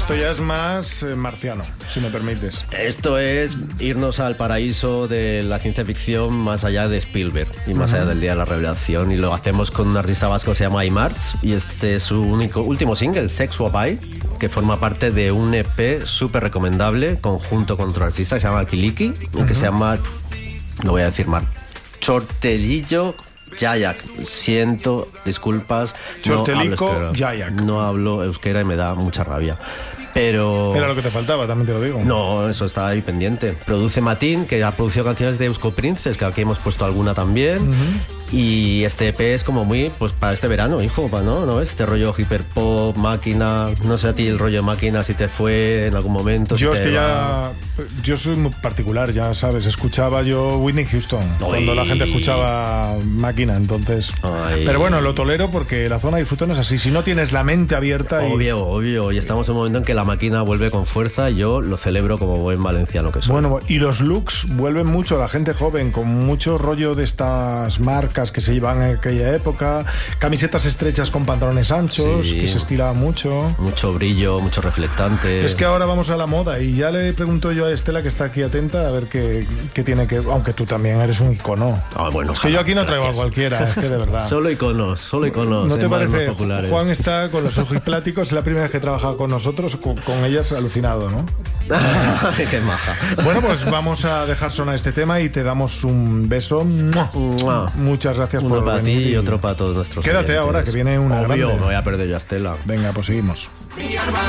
esto ya es más marciano, si me permites. Esto es irnos al paraíso de la ciencia ficción más allá de Spielberg y más allá del Día de la Revelación. Y lo hacemos con un artista vasco que se llama Imarts, y este es su último single, Sex Wapai, que forma parte de un EP súper recomendable, conjunto con otro artista que se llama Kiliki, y que se llama, no voy a decir mal, Chortelillo Jayak. Siento, disculpas. Chortelico Jayak. No hablo euskera y me da mucha rabia. Pero... Era lo que te faltaba, también te lo digo. No, eso está ahí pendiente. Produce Matín, que ha producido canciones de Eusko Princess, que aquí hemos puesto alguna también. Y este EP es como muy, pues para este verano, hijo, ¿no? ¿No ves? Este rollo hiperpop, máquina. No sé a ti el rollo máquina si te fue en algún momento. Yo si es que va... yo soy muy particular, ya sabes. Escuchaba yo Whitney Houston cuando la gente escuchaba máquina, entonces. Pero bueno, lo tolero porque la zona de disfrutón es así. Si no tienes la mente abierta. Obvio. Y estamos en un momento en que la máquina vuelve con fuerza. Yo lo celebro como buen valenciano que soy. Bueno, y los looks vuelven mucho, la gente joven, con mucho rollo de estas marcas que se llevan en aquella época, camisetas estrechas con pantalones anchos, que se estilaba mucho. Mucho brillo, mucho reflectante. Es que ahora vamos a la moda y ya le pregunto yo a Estela, que está aquí atenta, a ver qué tiene que... Aunque tú también eres un icono. Bueno, es que yo aquí no traigo a cualquiera, es que de verdad. Solo iconos. ¿No te parece? Juan está con los ojos pláticos, es la primera vez que trabaja con nosotros, con ellas alucinado, ¿no? Qué maja. Bueno, pues vamos a dejar sonar este tema y te damos un beso. Muchas gracias por venir. Uno para ti y otro para todos nuestros Quédate oyentes. ahora, que viene una grande. Me voy a perder ya, Estela. Venga, pues seguimos.